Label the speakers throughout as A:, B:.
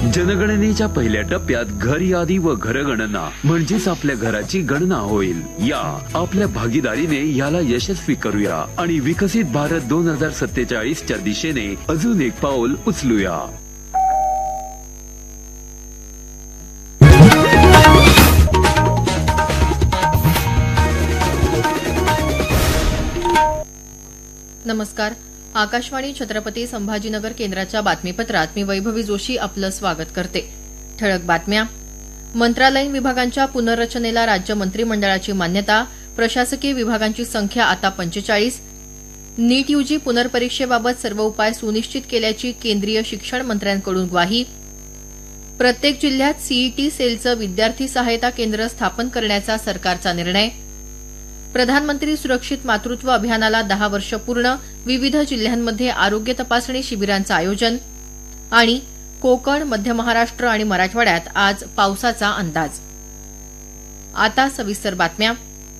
A: जनगणनेच्या पहिल्या टप्प्यात घर यादी व घरगणना म्हणजेच आपल्या घराची गणना होईल। या आपल्या भागीदारीने याला यशस्वी करूया आणि विकसित भारत 2047च्या दिशेने अजून एक पाऊल उचलूया।
B: नमस्कार। आकाशवाणी छत्रपती संभाजीनगर केंद्राच्या बातमीपत्रात मी वैभवी जोशी आपलं स्वागत करते। ठळक बातम्या। मंत्रालयीन विभागांच्या पुनर्रचनेला राज्य मंत्रिमंडळाची मान्यता। प्रशासकीय विभागांची संख्या आता 45। नीट यूजी पुनर्परीक्षेबाबत सर्व उपाय सुनिश्चित केल्याची केंद्रीय शिक्षण मंत्र्यांकडून ग्वाही। प्रत्येक जिल्ह्यात सीईटी सेलचं विद्यार्थी सहायता केंद्र स्थापन करण्याचा सरकारचा निर्णय। प्रधानमंत्री सुरक्षित मातृत्व अभियानाला 10 वर्ष पूर्ण। विविध जिल्ह्यांमध्ये आरोग्य तपासणी शिबिरांचं आयोजन। आणि कोकण, मध्य महाराष्ट्र आणि मराठवाड्यात आज पावसाचा अंदाज। आता सविस्तर बातम्या।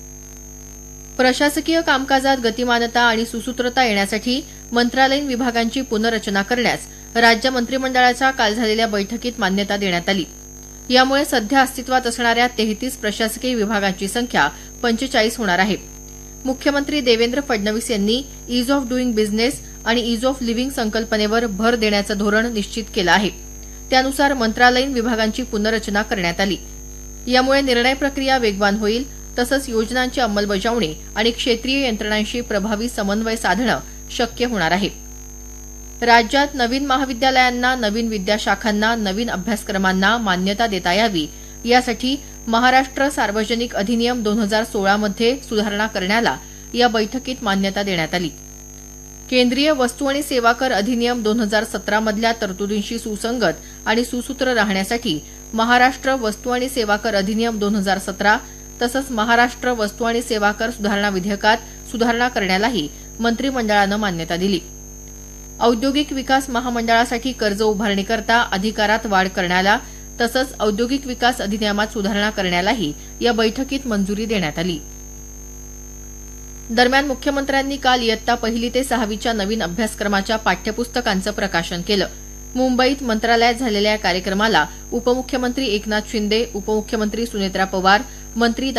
B: प्रशासकीय कामकाजात गतिमानता आणि सुसूत्रता येण्यासाठी मंत्रालयीन विभागांची पुनर्रचना करण्यास राज्य मंत्रिमंडळाच्या काल झालेल्या बैठकीत मान्यता देण्यात आली। यामुळे सध्या अस्तित्वात असणाऱ्या 33 प्रशासकीय विभागांची संख्या 45 होणार आहे। मुख्यमंत्री देवेंद्र फडणवीस यांनी ईज ऑफ डुईंग बिझनेस आणि ईज ऑफ लिव्हिंग संकल्पनेवर भर देण्याचं धोरण निश्चित केलं आहे। त्यानुसार मंत्रालयीन विभागांची पुनर्रचना करण्यात आली। यामुळे निर्णय प्रक्रिया वेगवान होईल, तसंच योजनांची अंमलबजावणी आणि क्षेत्रीय यंत्रणांशी प्रभावी समन्वय साधणं शक्य होणार आहे। राज्यात नवीन महाविद्यालयांना, नवीन विद्याशाखांना, नवीन अभ्यासक्रमांना मान्यता देता यावी यासाठी महाराष्ट्र सार्वजनिक अधिनियम 2016 मध्ये सुधारणा करण्याला या बैठकीत मान्यता देण्यात आली। केंद्रीय वस्तू आणि सेवा कर अधिनियम 2017 मधल्या तरतुदींशी सुसंगत आणि सुसूत्र राहण्यासाठी महाराष्ट्र वस्तू आणि सेवा कर अधिनियम 2017 तसंच महाराष्ट्र वस्तू आणि सेवा कर सुधारणा विधेयकात सुधारणा करण्यालाही मंत्रिमंडळानं मान्यता दिली। औद्योगिक विकास महामंडळासाठी कर्ज उभारणीकरता अधिकारात वाढ करण्याला तसंच औद्योगिक विकास अधिनियमात सुधारणा करण्यालाही या बैठकीत मंजुरी देण्यात आली। दरम्यान मुख्यमंत्र्यांनी काल इयत्ता 1 ते 6वीच्या नवीन अभ्यासक्रमाच्या पाठ्यपुस्तकांचं प्रकाशन केलं। मुंबईत मंत्रालयात झालेल्या या कार्यक्रमाला उपमुख्यमंत्री एकनाथ शिंदे, उपमुख्यमंत्री सुनेत्रा पवार, मंत्री